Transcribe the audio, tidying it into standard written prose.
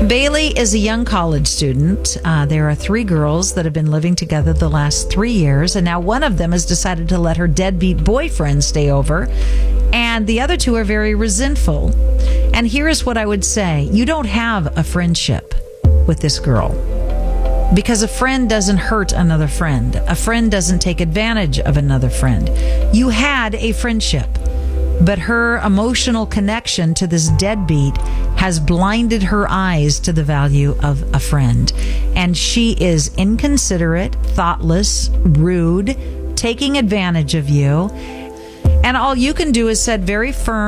Bailey is a young college student. There are 3 girls that have been living together the last 3 years, and now one of them has decided to let her deadbeat boyfriend stay over, and the other 2 are very resentful. And here is what I would say. You don't have a friendship with this girl, because a friend doesn't hurt another friend. A friend doesn't take advantage of another friend. You had a friendship, but her emotional connection to this deadbeat has blinded her eyes to the value of a friend. And she is inconsiderate, thoughtless, rude, taking advantage of you. And all you can do is set very firm